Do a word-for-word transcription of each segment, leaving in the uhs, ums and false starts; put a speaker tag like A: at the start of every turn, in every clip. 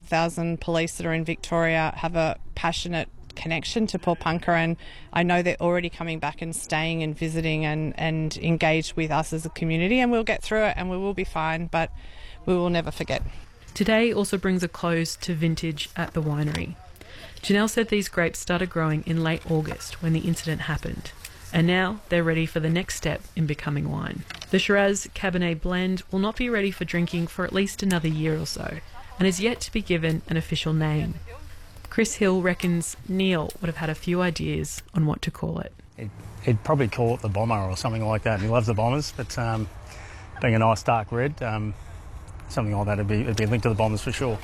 A: thousand police that are in Victoria have a passionate connection to Paulpunka, and I know they're already coming back and staying and visiting and, and engaged with us as a community, and we'll get through it and we will be fine, but we will never forget.
B: Today also brings a close to vintage at the winery. Janelle said these grapes started growing in late August when the incident happened, and now they're ready for the next step in becoming wine. The Shiraz Cabernet blend will not be ready for drinking for at least another year or so, and is yet to be given an official name. Chris Hill reckons Neil would have had a few ideas on what to call it.
C: He'd, he'd probably call it the Bomber or something like that. He loves the Bombers, but um, being a nice dark red, um, something like that would be, it'd be linked to the Bombers for sure.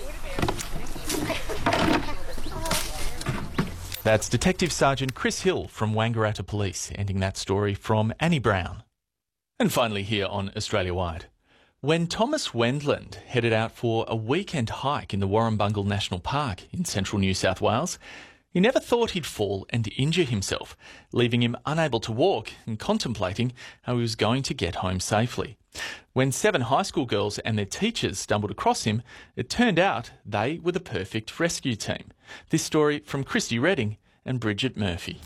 D: That's Detective Sergeant Chris Hill from Wangaratta Police, ending that story from Annie Brown. And finally here on Australia Wide. When Thomas Wendland headed out for a weekend hike in the Warrumbungle National Park in central New South Wales, he never thought he'd fall and injure himself, leaving him unable to walk and contemplating how he was going to get home safely. When seven high school girls and their teachers stumbled across him, it turned out they were the perfect rescue team. This story from Christy Redding and Bridget Murphy.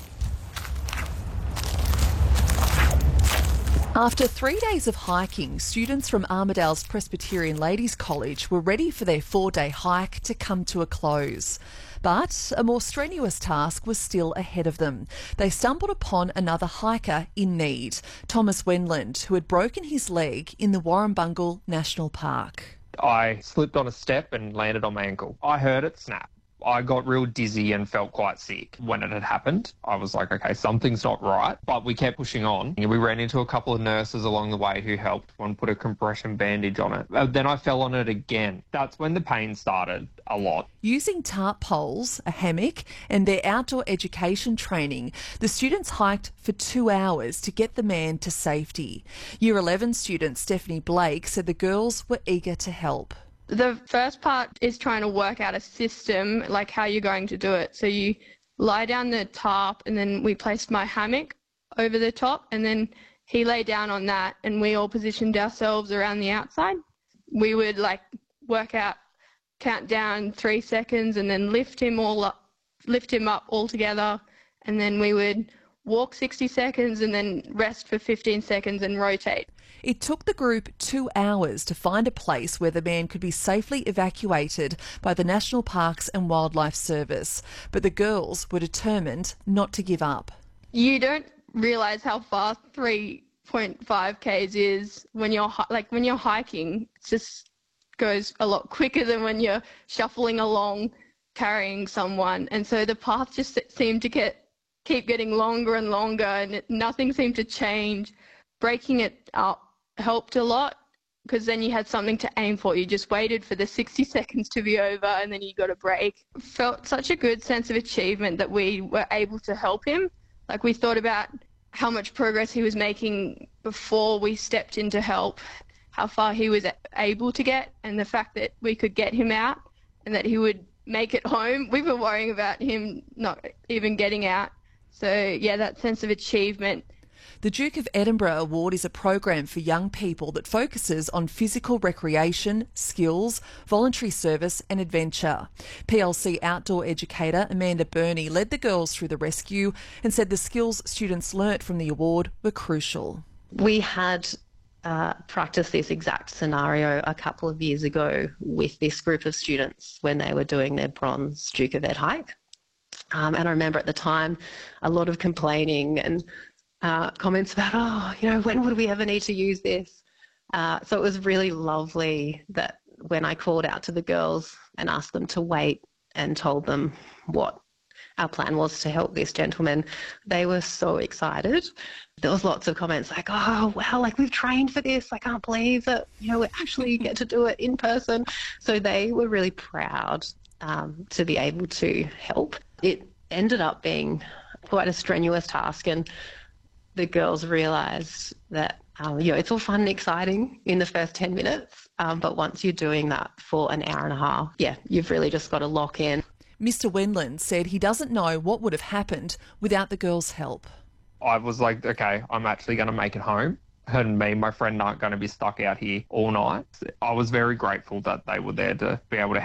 E: After three days of hiking, students from Armidale's Presbyterian Ladies College were ready for their four-day hike to come to a close. But a more strenuous task was still ahead of them. They stumbled upon another hiker in need, Thomas Wendland, who had broken his leg in the Warrumbungle National Park.
F: I slipped on a step and landed on my ankle. I heard it snap. I got real dizzy and felt quite sick when it had happened. I was like, okay, something's not right, but we kept pushing on. We ran into a couple of nurses along the way who helped. One put a compression bandage on it. Uh, Then I fell on it again. That's when the pain started a lot.
E: Using tarp poles, a hammock and their outdoor education training, the students hiked for two hours to get the man to safety. Year eleven student Stephanie Blake said the girls were eager to help.
G: The first part is trying to work out a system, like how you're going to do it. So you lie down the tarp and then we placed my hammock over the top and then he lay down on that and we all positioned ourselves around the outside. We would like work out, count down three seconds and then lift him all up, lift him up all together, and then we would walk sixty seconds and then rest for fifteen seconds and rotate.
E: It took the group two hours to find a place where the man could be safely evacuated by the National Parks and Wildlife Service, but the girls were determined not to give up.
G: You don't realise how fast three point five kays is when you're hi- like when you're hiking. It just goes a lot quicker than when you're shuffling along carrying someone, and so the path just seemed to get keep getting longer and longer, and it, nothing seemed to change. Breaking it up helped a lot because then you had something to aim for. You just waited for the sixty seconds to be over and then you got a break. Felt such a good sense of achievement that we were able to help him. Like, we thought about how much progress he was making before we stepped in to help, how far he was able to get, and the fact that we could get him out and that he would make it home. We were worrying about him not even getting out. So yeah, that sense of achievement.
E: The Duke of Edinburgh Award is a program for young people that focuses on physical recreation, skills, voluntary service and adventure. P L C outdoor educator Amanda Burney led the girls through the rescue and said the skills students learnt from the award were crucial.
H: We had uh, practiced this exact scenario a couple of years ago with this group of students when they were doing their bronze Duke of Ed hike. Um, and I remember at the time a lot of complaining and Uh, comments about, oh, you know, when would we ever need to use this? Uh, so it was really lovely that when I called out to the girls and asked them to wait and told them what our plan was to help this gentleman, they were so excited. There was lots of comments like, oh, wow, like we've trained for this. I can't believe that, you know, we actually get to do it in person. So they were really proud um, to be able to help. It ended up being quite a strenuous task, and the girls realised that, um, you know, it's all fun and exciting in the first ten minutes, um, but once you're doing that for an hour and a half, yeah, you've really just got to lock in.
E: Mister Wendland said he doesn't know what would have happened without the girls' help.
F: I was like, okay, I'm actually going to make it home. And me and my friend aren't going to be stuck out here all night. I was very grateful that they were there to be able to